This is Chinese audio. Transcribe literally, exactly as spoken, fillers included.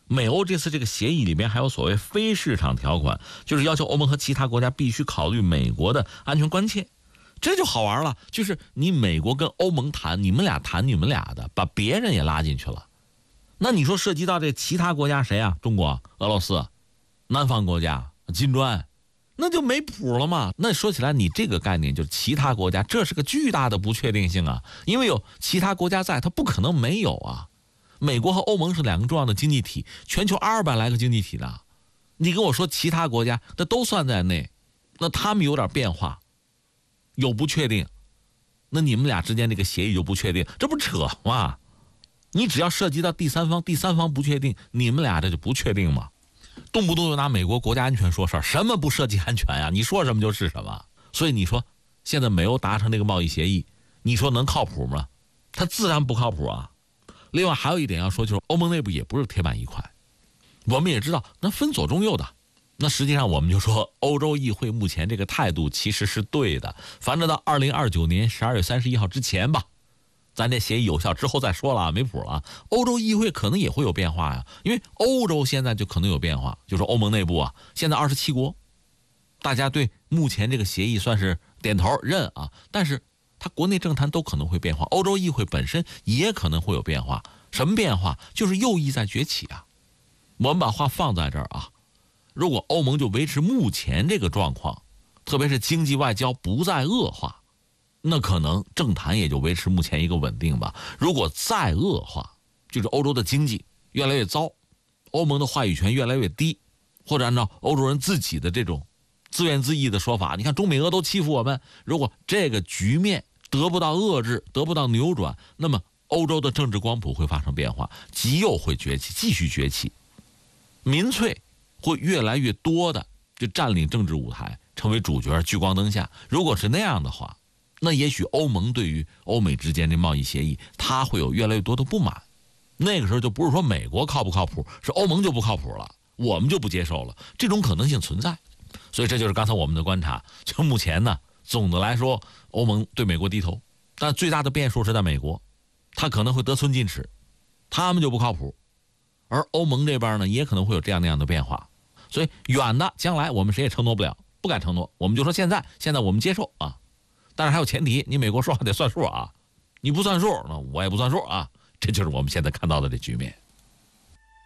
美欧这次这个协议里面还有所谓非市场条款，就是要求欧盟和其他国家必须考虑美国的安全关切。这就好玩了，就是你美国跟欧盟谈，你们俩谈你们俩的，把别人也拉进去了。那你说涉及到这其他国家谁啊？中国、俄罗斯、南方国家、金砖，那就没谱了嘛。那说起来，你这个概念就是其他国家，这是个巨大的不确定性啊，因为有其他国家在，它不可能没有啊。美国和欧盟是两个重要的经济体，全球二百来个经济体呢，你跟我说其他国家，那都算在内，那他们有点变化，有不确定，那你们俩之间这个协议就不确定，这不扯吗？你只要涉及到第三方，第三方不确定，你们俩这就不确定吗？动不动就拿美国国家安全说事儿，什么不涉及安全呀？你说什么就是什么。所以你说现在美欧达成这个贸易协议，你说能靠谱吗？它自然不靠谱啊。另外还有一点要说，就是欧盟内部也不是铁板一块，我们也知道那分左中右的。那实际上我们就说，欧洲议会目前这个态度其实是对的，反正到二零二九年十二月三十一号之前吧，咱这协议有效之后再说了，没谱了。欧洲议会可能也会有变化呀，因为欧洲现在就可能有变化，就是欧盟内部啊，现在二十七国，大家对目前这个协议算是点头认啊，但是它国内政坛都可能会变化，欧洲议会本身也可能会有变化。什么变化？就是右翼在崛起啊。我们把话放在这儿啊，如果欧盟就维持目前这个状况，特别是经济外交不再恶化，那可能政坛也就维持目前一个稳定吧。如果再恶化，就是欧洲的经济越来越糟，欧盟的话语权越来越低，或者按照欧洲人自己的这种自怨自艾的说法，你看中美俄都欺负我们，如果这个局面得不到遏制，得不到扭转，那么欧洲的政治光谱会发生变化，极右会崛起，继续崛起，民粹会越来越多的就占领政治舞台，成为主角，聚光灯下。如果是那样的话，那也许欧盟对于欧美之间的贸易协议，它会有越来越多的不满。那个时候就不是说美国靠不靠谱，是欧盟就不靠谱了，我们就不接受了，这种可能性存在。所以这就是刚才我们的观察，就目前呢，总的来说欧盟对美国低头，但最大的变数是在美国，他可能会得寸进尺，他们就不靠谱，而欧盟这边呢也可能会有这样那样的变化。所以远的将来我们谁也承诺不了，不敢承诺，我们就说现在现在我们接受啊，但是还有前提，你美国说话得算数啊，你不算数那我也不算数啊，这就是我们现在看到的这局面。